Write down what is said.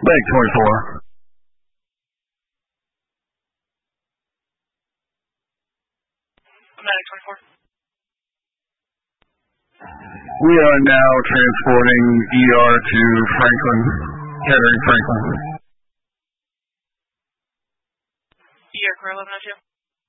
Bank 24. Medic 24. We are now transporting ER to Franklin, Kettering, Franklin. ER Core 1102.